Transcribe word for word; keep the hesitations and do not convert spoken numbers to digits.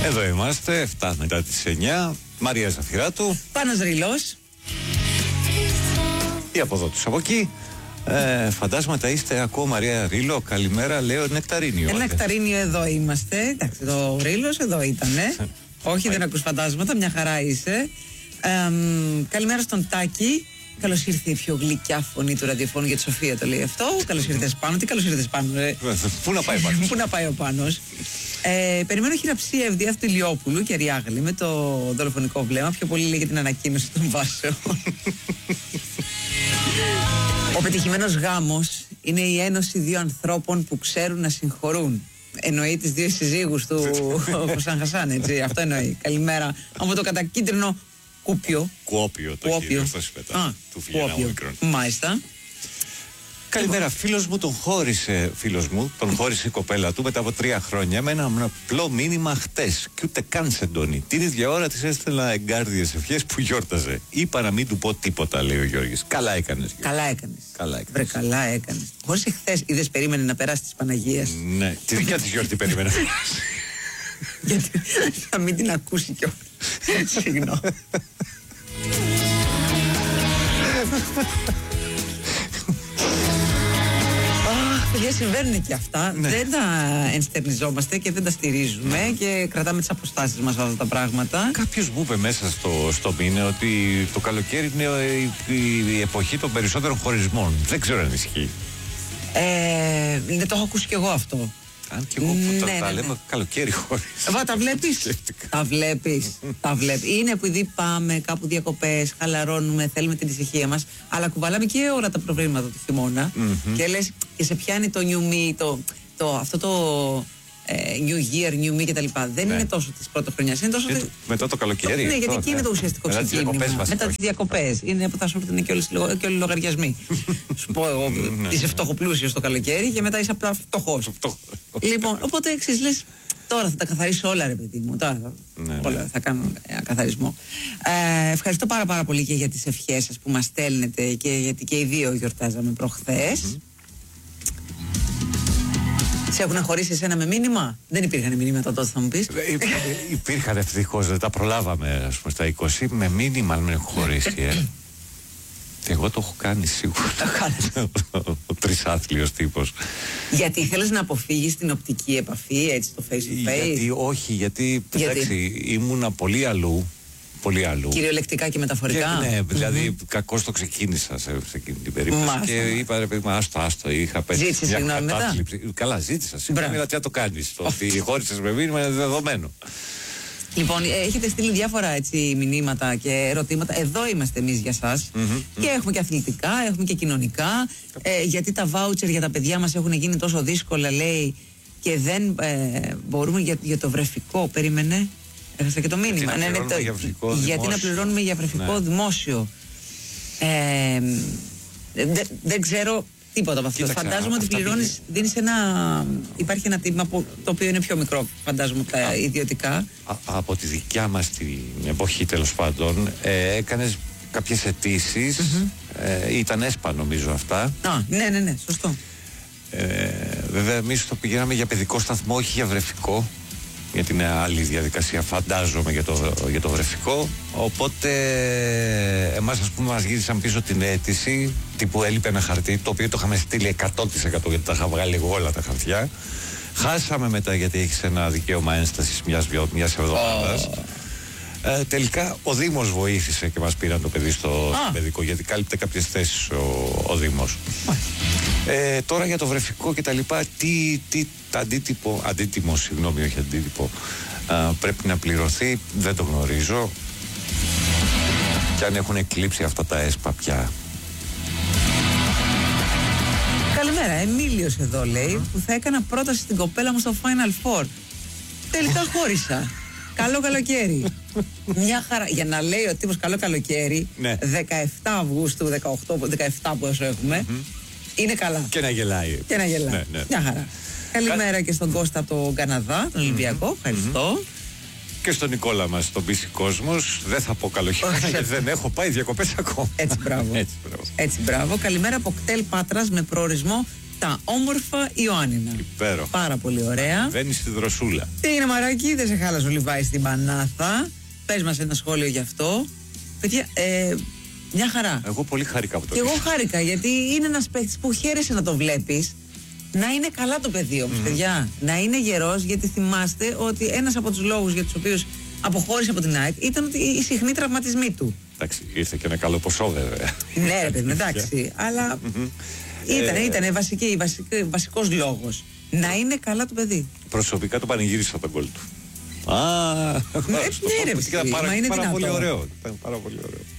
Εδώ είμαστε, εφτά μετά τις εννιά. Μαρία Ζαφυράτου. Πάνος Ρηλός. Ή από εδώ τους από εκεί. Ε, φαντάσματα είστε ακόμα, Μαρία Ρήλο. Καλημέρα, λέω Νεκταρίνιο. Ε, Νεκταρίνιο, εδώ είμαστε. Εντάξει, το Ρήλος εδώ ήτανε. Όχι, δεν ακούς φαντάσματα, μια χαρά είσαι. Ε, καλημέρα στον Τάκη. Καλώς ήρθε η πιο γλυκιά φωνή του ραδιοφώνου, για τη Σοφία το λέει αυτό. Καλώς ήρθες Πάνο. Τι καλώς ήρθες Πάνο, ρε. Πού να πάει Πάνος. Πού να πάει ο Πάνος. Ε, περιμένω χειραψία Ευδία του Ηλιόπουλου και Αριάγλη με το δολοφονικό βλέμμα. Πιο πολύ λέει για την ανακοίνωση των βάσεων. Ο πετυχημένος γάμος είναι η ένωση δύο ανθρώπων που ξέρουν να συγχωρούν. Εννοεί τις δύο συζύγους του Χωσάν Χασάν, έτσι. Αυτό εννοεί. Καλημέρα από το κατακίτρινο Κούπιο. Κουόπιο, το Κουόπιο. Α, του Φιλιανάου Μικρών. Μάλιστα. Καλημέρα, φίλος μου τον χώρισε, φίλος μου, τον χώρισε η κοπέλα του μετά από τρία χρόνια με ένα απλό μήνυμα χτες. Και ούτε καν σεντόνι. Την ίδια ώρα της έστελνα εγκάρδιες ευχές που γιόρταζε. Είπα να μην του πω τίποτα, λέει ο Γιώργης. Καλά έκανες. Καλά έκανες. Καλά έκανες. Βρε, καλά έκανες. Χωρίς χθες είδες, περίμενε να περάσει της Παναγίας. Ναι, τη δικιά της γιορτή περίμενε. Γιατί θα μην την ακούσει κιόλας. Συγγνώμη. Παιδιά, συμβαίνουν και αυτά. Ναι. Δεν τα ενστερνιζόμαστε και δεν τα στηρίζουμε και κρατάμε τις αποστάσεις μας αυτά τα πράγματα. Κάποιος μου είπε μέσα στο, στο μήνα ότι το καλοκαίρι είναι η, η, η εποχή των περισσότερων χωρισμών. Δεν ξέρω αν ισχύει. Ε, δεν το έχω ακούσει κι εγώ αυτό. Αν και εγώ που ναι, τα, ναι, τα ναι. λέμε καλοκαίρι χωρίς. Βα, τα βλέπεις. τα βλέπεις. τα βλέπεις. Είναι επειδή πάμε κάπου διακοπές, χαλαρώνουμε, θέλουμε την ησυχία μας, αλλά κουβαλάμε και όλα τα προβλήματα του χειμώνα. Mm-hmm. Και λες, και σε πιάνει το new me, το, το, αυτό το ε, new year, new me κτλ. Δεν ναι. είναι τόσο της πρώτης χρονιάς. Είναι τόσο. Το, μετά το καλοκαίρι. Το, ναι, γιατί εκεί ναι. είναι το ουσιαστικό ξεκίνημα. Μετά τις διακοπές. Είναι που θα σου έρθουν και όλοι οι λογαριασμοί. Σου πω εγώ, είσαι φτωχοπλούσιος το καλοκαίρι και μετά είσαι απλά φτωχός. Λοιπόν, οπότε εξής λες, τώρα θα τα καθαρίσω όλα, ρε παιδί μου. Τώρα θα, ναι, όλα, ναι. θα κάνω ένα καθαρισμό. Ε, ευχαριστώ πάρα πάρα πολύ και για τις ευχές σας που μας στέλνετε και γιατί και οι δύο γιορτάζαμε προχθές. Mm-hmm. Σε έχουν χωρίσει εσένα με μήνυμα? Δεν υπήρχαν μηνύματα τότε, θα μου πεις. Υπήρχαν ευτυχώς, δεν τα προλάβαμε ας πούμε, στα είκοσι. Με μήνυμα αν με έχουν χωρίσει. Ε. Εγώ το έχω κάνει σίγουρα. Ο τρισάθλιος τύπος. Γιατί ήθελες να αποφύγεις την οπτική επαφή, έτσι, το face to face? Γιατί όχι, γιατί, γιατί? Εντάξει, ήμουνα πολύ αλλού. Πολύ αλλού. Κυριολεκτικά και μεταφορικά. Και, ναι, δηλαδή mm-hmm. κακώς το ξεκίνησα σε, σε εκείνη την περίπτωση. Μάλιστα. Και είπα ρε παιδί μου, άστο, άστο. Είχα πέσει. Ζήτησες συγγνώμη μετά? Καλά, ζήτησα. Συγγνώμη, αλλά τι να το κάνεις. Το ότι χώρισες με μήνυμα είναι δεδομένο. Λοιπόν, έχετε στείλει διάφορα έτσι, μηνύματα και ερωτήματα. Εδώ είμαστε εμείς για σας. Mm-hmm. Και έχουμε και αθλητικά, έχουμε και κοινωνικά. Ε, γιατί τα βάουτσερ για τα παιδιά μας έχουν γίνει τόσο δύσκολα, λέει, και δεν ε, μπορούμε για, για το βρεφικό. Περίμενε. Έχασα και το μήνυμα. Γιατί, ναι, να, ναι, το, για γιατί να πληρώνουμε για βρεφικό ναι. δημόσιο. Ε, δε, δεν ξέρω τίποτα από αυτό. Κοίταξα, φαντάζομαι ότι πληρώνεις, δίνεις ένα. Υπάρχει ένα τίμημα που, το οποίο είναι πιο μικρό, φαντάζομαι, από τα α, ιδιωτικά. Α, από τη δικιά μας την εποχή, τέλος πάντων, ε, έκανες κάποιες αιτήσεις. Mm-hmm. Ε, ήταν έσπα, νομίζω αυτά. Α, ναι, ναι, ναι, σωστό. Ε, βέβαια, εμείς το πηγαίναμε για παιδικό σταθμό, όχι για βρεφικό. Γιατί είναι άλλη διαδικασία, φαντάζομαι, για το, για το βρεφικό. Οπότε εμάς, ας πούμε, μας γύρισαν πίσω την αίτηση, τύπου έλειπε ένα χαρτί, το οποίο το είχαμε στείλει εκατό τοις εκατό γιατί τα είχα βγάλει εγώ όλα τα χαρτιά. Χάσαμε μετά γιατί έχεις ένα δικαίωμα ένστασης μιας, μιας εβδομάδας. Oh. Ε, τελικά ο Δήμος βοήθησε και μας πήραν το παιδί στο ah. παιδικό, γιατί κάλυπτε κάποιες θέσεις ο, ο Δήμος. Ah. Ε, τώρα για το βρεφικό και τα λοιπά, τι, τι αντίτυπο, αντίτιμο, συγγνώμη, όχι αντίτυπο, α, πρέπει να πληρωθεί, δεν το γνωρίζω. Και αν έχουν εκλείψει αυτά τα έσπα πια. Καλημέρα, Εμίλιος εδώ λέει, uh-huh. που θα έκανα πρόταση στην κοπέλα μου στο Final Four. Τελικά χώρισα. Καλό καλοκαίρι. Μια χαρά. Για να λέει ο τύπος καλό καλοκαίρι, ναι. δεκαεφτά Αυγούστου, δεκαοκτώ, δεκαεφτά που όσο έχουμε, mm-hmm. είναι καλά. Και να γελάει. Και να γελάει. Ναι, ναι. Μια χαρά. Καλημέρα Κα... και στον Κώστα από τον Καναδά, τον Ολυμπιακό. Mm-hmm. Ευχαριστώ. Mm-hmm. Και στον Νικόλα μας, τον Πίση Κόσμος. Δεν θα πω καλό χειμώνα, γιατί δεν έχω πάει διακοπές ακόμα. Έτσι, μπράβο. Έτσι, μπράβο. Έτσι, μπράβο. Καλημέρα από κτέλ Πάτρας με προορισμό τα όμορφα Ιωάννινα. Υπέροχα. Πάρα πολύ ωραία. Βαίνει στη δροσούλα. Τι είναι, Μαράκι, δεν σε χάλασε ο Λιβάη στην Πανάθα. Πες μας ένα σχόλιο γι' αυτό. Παιδιά, ε, μια χαρά. Εγώ πολύ χάρηκα από το. Και εγώ χάρηκα, γιατί είναι ένας παίκτης που χαίρεσαι να το βλέπεις. Να είναι καλά το παιδί όμως, mm. παιδιά. Να είναι γερός, γιατί θυμάστε ότι ένας από τους λόγους για τους οποίους αποχώρησε από την ΑΕΚ ήταν ότι οι συχνοί τραυματισμοί του. Εντάξει, ήρθε και ένα καλό ποσό, βέβαια. Ναι, ρε παιδί, εντάξει. Αλλά ήταν, ε, ήταν βασική, βασική, βασικός λόγος. Να είναι καλά το παιδί. Προσωπικά το πανηγύρισα τον γκολ του. Α, ναι, ρε παιδί, πάρα, μα είναι πάρα δυνατό. πολύ ωραίο. Ήταν πάρα πολύ ωραίο.